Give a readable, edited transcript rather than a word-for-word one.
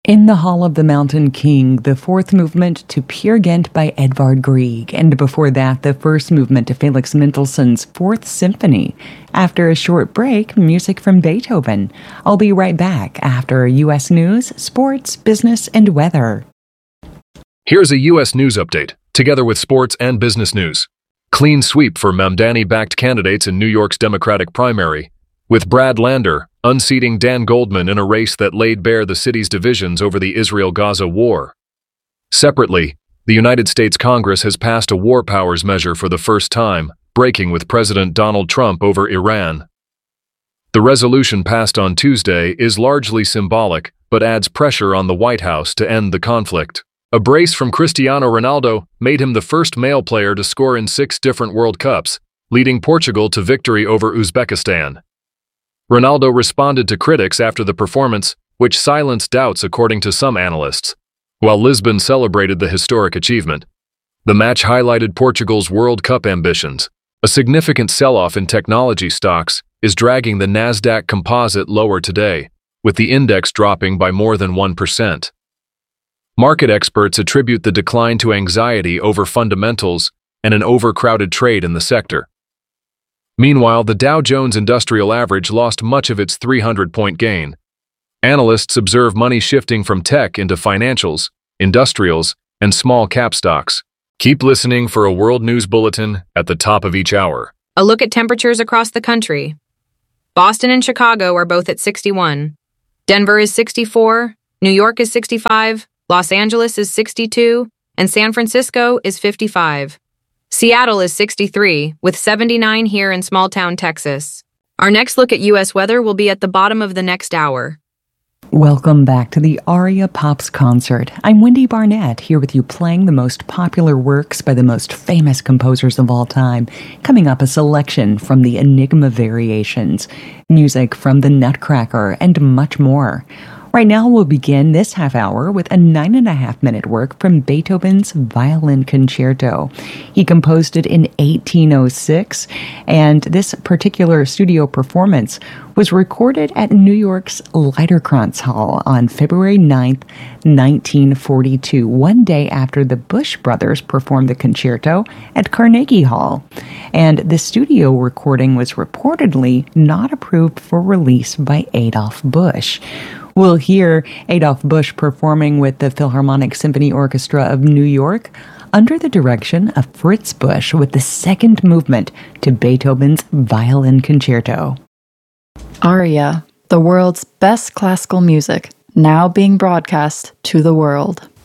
In the Hall of the Mountain King, the fourth movement to Peer Gynt by Edvard Grieg, and before that, the first movement to Felix Mendelssohn's Fourth Symphony. After a short break, music from Beethoven. I'll be right back after U.S. news, sports, business, and weather. Here's a U.S. news update, together with sports and business news. Clean sweep for Mamdani-backed candidates in New York's Democratic primary, with Brad Lander unseating Dan Goldman in a race that laid bare the city's divisions over the Israel-Gaza war. Separately, the United States Congress has passed a war powers measure for the first time, breaking with President Donald Trump over Iran. The resolution passed on Tuesday is largely symbolic, but adds pressure on the White House to end the conflict. A brace from Cristiano Ronaldo made him the first male player to score in 6 different World Cups, leading Portugal to victory over Uzbekistan. Ronaldo responded to critics after the performance, which silenced doubts according to some analysts. While Lisbon celebrated the historic achievement, the match highlighted Portugal's World Cup ambitions. A significant sell-off in technology stocks is dragging the Nasdaq Composite lower today, with the index dropping by more than 1%. Market experts attribute the decline to anxiety over fundamentals and an overcrowded trade in the sector. Meanwhile, the Dow Jones Industrial Average lost much of its 300-point gain. Analysts observe money shifting from tech into financials, industrials, and small-cap stocks. Keep listening for a world news bulletin at the top of each hour. A look at temperatures across the country. Boston and Chicago are both at 61. Denver is 64, New York is 65, Los Angeles is 62, and San Francisco is 55. Seattle is 63, with 79 here in small-town Texas. Our next look at U.S. weather will be at the bottom of the next hour. Welcome back to the Aria Pops concert. I'm Wendy Barnett, here with you playing the most popular works by the most famous composers of all time. Coming up, a selection from the Enigma Variations, music from the Nutcracker, and much more. Right now, we'll begin this half hour with a 9.5-minute work from Beethoven's Violin Concerto. He composed it in 1806, and this particular studio performance was recorded at New York's Liederkranz Hall on February 9th, 1942, one day after the Busch Brothers performed the concerto at Carnegie Hall. And the studio recording was reportedly not approved for release by Adolf Busch. We'll hear Adolf Busch performing with the Philharmonic Symphony Orchestra of New York under the direction of Fritz Busch with the second movement to Beethoven's Violin Concerto. Aria, the world's best classical music, now being broadcast to the world.